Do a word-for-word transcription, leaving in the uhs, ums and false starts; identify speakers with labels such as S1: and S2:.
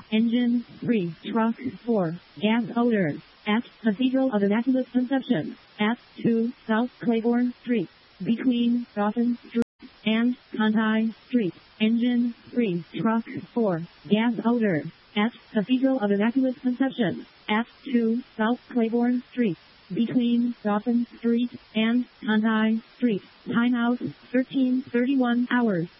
S1: Engine three, Truck four, Gas odor. At Cathedral of Immaculate Conception. At two South Claiborne Street. Between Dawson Street and Conti Street. Engine three, Truck four, Gas odor. At Cathedral of Immaculate Conception. At two South Claiborne Street. Between Dawson Street and Conti Street. Timeout thirteen thirty-one hours.